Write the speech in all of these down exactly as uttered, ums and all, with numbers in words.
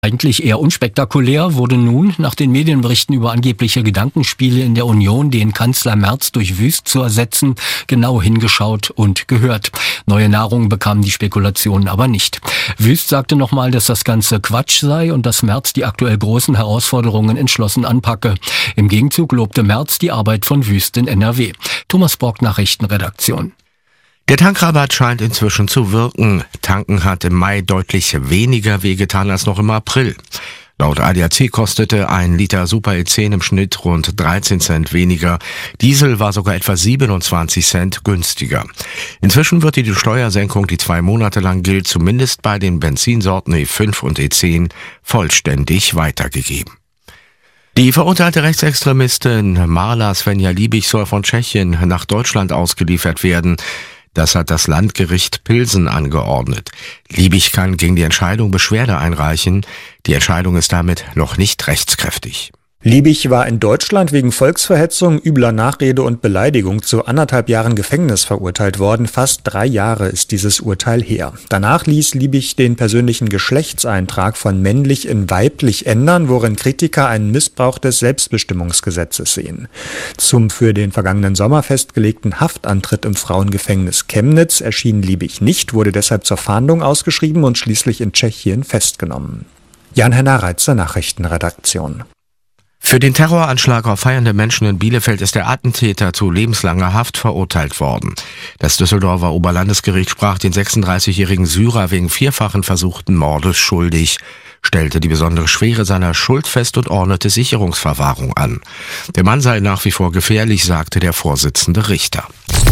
Eigentlich eher unspektakulär wurde nun, nach den Medienberichten über angebliche Gedankenspiele in der Union, den Kanzler Merz durch Wüst zu ersetzen, genau hingeschaut und gehört. Neue Nahrung bekamen die Spekulationen aber nicht. Wüst sagte nochmal, dass das Ganze Quatsch sei und dass Merz die aktuell großen Herausforderungen entschlossen anpacke. Im Gegenzug lobte Merz die Arbeit von Wüst in N R W. Thomas Borg, Nachrichtenredaktion. Der Tankrabatt scheint inzwischen zu wirken. Tanken hat im Mai deutlich weniger wehgetan als noch im April. Laut A D A C kostete ein Liter Super E zehn im Schnitt rund dreizehn Cent weniger. Diesel war sogar etwa siebenundzwanzig Cent günstiger. Inzwischen wird die Steuersenkung, die zwei Monate lang gilt, zumindest bei den Benzinsorten E fünf und E zehn, vollständig weitergegeben. Die verurteilte Rechtsextremistin Marla Svenja Liebig soll von Tschechien nach Deutschland ausgeliefert werden. Das hat das Landgericht Pilsen angeordnet. Liebig kann gegen die Entscheidung Beschwerde einreichen. Die Entscheidung ist damit noch nicht rechtskräftig. Liebig war in Deutschland wegen Volksverhetzung, übler Nachrede und Beleidigung zu anderthalb Jahren Gefängnis verurteilt worden. Fast drei Jahre ist dieses Urteil her. Danach ließ Liebig den persönlichen Geschlechtseintrag von männlich in weiblich ändern, worin Kritiker einen Missbrauch des Selbstbestimmungsgesetzes sehen. Zum für den vergangenen Sommer festgelegten Haftantritt im Frauengefängnis Chemnitz erschien Liebig nicht, wurde deshalb zur Fahndung ausgeschrieben und schließlich in Tschechien festgenommen. Jan-Henner Reitzer, Nachrichtenredaktion. Für den Terroranschlag auf feiernde Menschen in Bielefeld ist der Attentäter zu lebenslanger Haft verurteilt worden. Das Düsseldorfer Oberlandesgericht sprach den sechsunddreißigjährigen Syrer wegen vierfachen versuchten Mordes schuldig, stellte die besondere Schwere seiner Schuld fest und ordnete Sicherungsverwahrung an. Der Mann sei nach wie vor gefährlich, sagte der Vorsitzende Richter.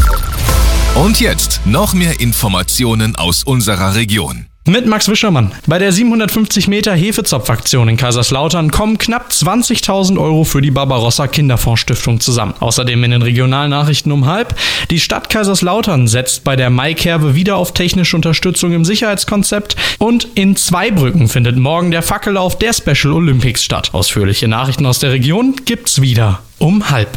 Und jetzt noch mehr Informationen aus unserer Region. Mit Max Wischermann. Bei der siebenhundertfünfzig Meter Hefezopfaktion in Kaiserslautern kommen knapp zwanzigtausend Euro für die Barbarossa Kinderfonds-Stiftung zusammen. Außerdem in den Regionalnachrichten um halb. Die Stadt Kaiserslautern setzt bei der Maikerbe wieder auf technische Unterstützung im Sicherheitskonzept. Und in Zweibrücken findet morgen der Fackellauf der Special Olympics statt. Ausführliche Nachrichten aus der Region gibt's wieder um halb.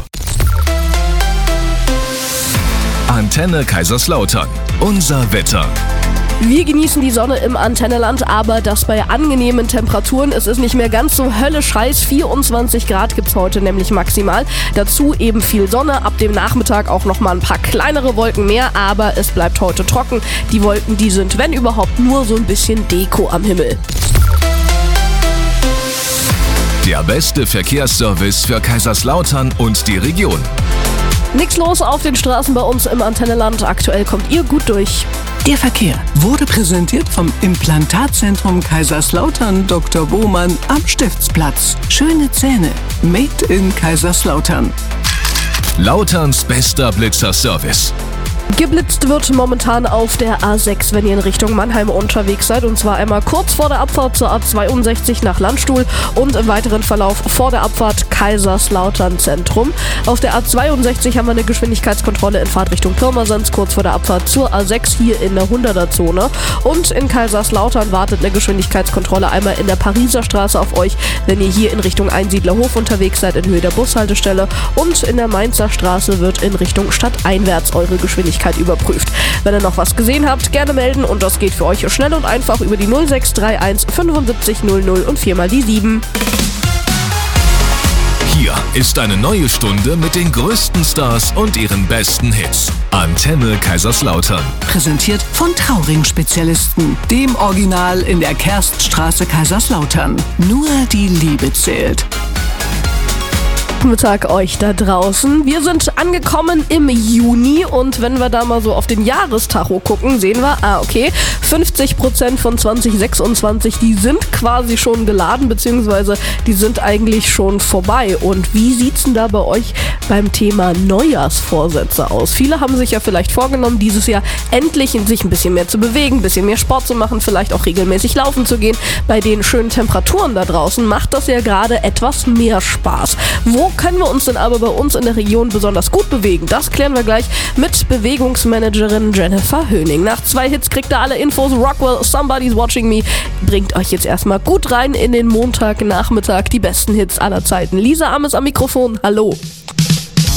Antenne Kaiserslautern. Unser Wetter. Wir genießen die Sonne im Antenneland, aber das bei angenehmen Temperaturen. Es ist nicht mehr ganz so höllisch heiß. vierundzwanzig Grad gibt's heute nämlich maximal. Dazu eben viel Sonne. Ab dem Nachmittag auch noch mal ein paar kleinere Wolken mehr, aber es bleibt heute trocken. Die Wolken, die sind, wenn überhaupt, nur so ein bisschen Deko am Himmel. Der beste Verkehrsservice für Kaiserslautern und die Region. Nix los auf den Straßen bei uns im Antenneland. Aktuell kommt ihr gut durch. Der Verkehr wurde präsentiert vom Implantatzentrum Kaiserslautern Doktor Bohmann am Stiftsplatz. Schöne Zähne, made in Kaiserslautern. Lauterns bester Blitzerservice. Geblitzt wird momentan auf der A sechs, wenn ihr in Richtung Mannheim unterwegs seid. Und zwar einmal kurz vor der Abfahrt zur A zweiundsechzig nach Landstuhl und im weiteren Verlauf vor der Abfahrt Kaiserslautern Zentrum. Auf der A zweiundsechzig haben wir eine Geschwindigkeitskontrolle in Fahrtrichtung Pirmasens, kurz vor der Abfahrt zur A sechs hier in der hunderter-Zone. Und in Kaiserslautern wartet eine Geschwindigkeitskontrolle einmal in der Pariser Straße auf euch, wenn ihr hier in Richtung Einsiedlerhof unterwegs seid, in Höhe der Bushaltestelle. Und in der Mainzer Straße wird in Richtung stadteinwärts eure Geschwindigkeit überprüft. Wenn ihr noch was gesehen habt, gerne melden und das geht für euch schnell und einfach über die null sechs drei eins fünfundsiebzig null null und viermal die sieben. Hier ist eine neue Stunde mit den größten Stars und ihren besten Hits. Antenne Kaiserslautern. Präsentiert von Trauring-Spezialisten, dem Original in der Kerststraße Kaiserslautern. Nur die Liebe zählt. Guten Tag euch da draußen. Wir sind angekommen im Juni und wenn wir da mal so auf den Jahrestacho gucken, sehen wir, ah okay, fünfzig Prozent von zwanzig sechsundzwanzig, die sind quasi schon geladen, beziehungsweise die sind eigentlich schon vorbei. Und wie sieht's denn da bei euch beim Thema Neujahrsvorsätze aus? Viele haben sich ja vielleicht vorgenommen, dieses Jahr endlich sich ein bisschen mehr zu bewegen, ein bisschen mehr Sport zu machen, vielleicht auch regelmäßig laufen zu gehen. Bei den schönen Temperaturen da draußen macht das ja gerade etwas mehr Spaß. Wo können wir uns denn aber bei uns in der Region besonders gut bewegen? Das klären wir gleich mit Bewegungsmanagerin Jennifer Höning. Nach zwei Hits kriegt ihr alle Infos. Rockwell, Somebody's Watching Me bringt euch jetzt erstmal gut rein in den Montagnachmittag. Die besten Hits aller Zeiten. Lisa Ames am Mikrofon. Hallo.